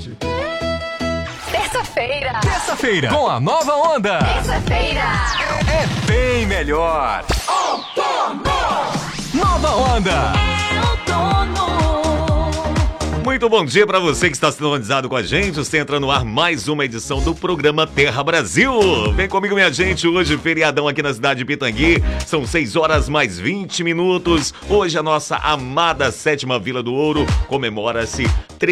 Terça-feira, com a nova onda. Terça-feira É bem melhor. outono. Nova onda. É outono. Muito bom dia para você que está sintonizado com a gente. Você entra no ar mais uma edição do programa Terra Brasil. Vem comigo, minha gente. Hoje, feriadão aqui na cidade de Pitangui. São 6 horas mais 20 minutos. Hoje, a nossa amada 7ª Vila do Ouro comemora-se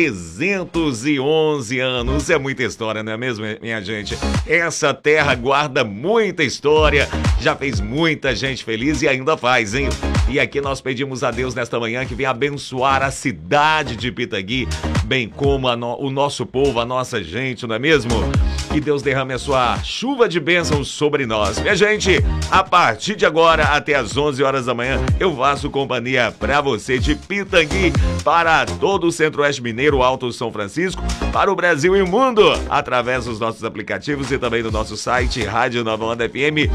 311 anos. É muita história, não é mesmo, minha gente? Essa terra guarda muita história. Já fez muita gente feliz e ainda faz, hein? E aqui nós pedimos a Deus nesta manhã que venha abençoar a cidade de Pitangui, bem como o nosso povo, a nossa gente, não é mesmo? Que Deus derrame a sua chuva de bênçãos sobre nós. Minha gente, a partir de agora até as 11 horas da manhã, eu faço companhia para você de Pitangui, para todo o Centro-Oeste Mineiro, Alto São Francisco, para o Brasil e o mundo, através dos nossos aplicativos e também do nosso site, Rádio Nova Onda FM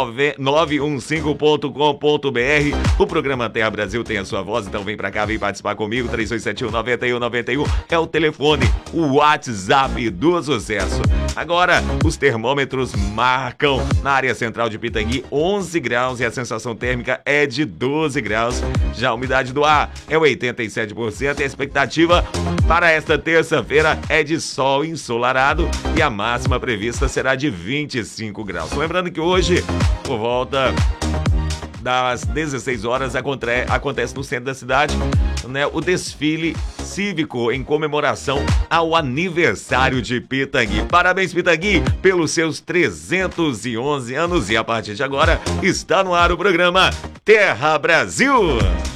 915.com.br. O programa Terra Brasil tem a sua voz, então vem pra cá, vem participar comigo. 3871-9191 é o telefone, o WhatsApp do sucesso. Agora, os termômetros marcam na área central de Pitangui 11 graus e a sensação térmica é de 12 graus. Já a umidade do ar é 87% e a expectativa para esta terça-feira é de sol ensolarado e a máxima prevista será de 25 graus. Lembrando que hoje, por volta das 16 horas, acontece no centro da cidade, né, o desfile cívico em comemoração ao aniversário de Pitangui. Parabéns, Pitangui, pelos seus 311 anos e a partir de agora está no ar o programa Terra Brasil.